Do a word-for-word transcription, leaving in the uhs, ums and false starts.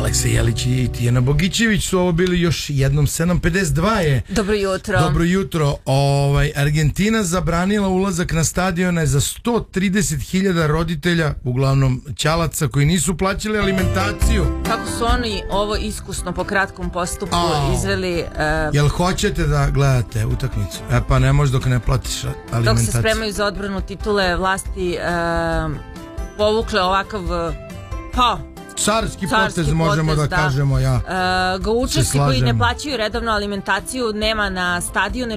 Aleksa Jelić i Tijana Bogićević su ovo bili još jednom. Sedam pedeset dva je. Dobro jutro. Dobro jutro. Ovaj, Argentina zabranila ulazak na stadione za sto trideset hiljada roditelja, uglavnom ćalaca, koji nisu plaćali alimentaciju. Kako su oni ovo iskusno po kratkom postupku Au. izveli... Uh, Jel hoćete da gledate utakmicu? E pa ne možeš dok ne platiš alimentaciju. Dok se spremaju za odbranu titule, vlasti uh, povukle ovakav... Pa... Carski potez, možemo da, da kažemo, ja. Uh, Gaučevci koji ne plaćaju redovno alimentaciju nema na stadione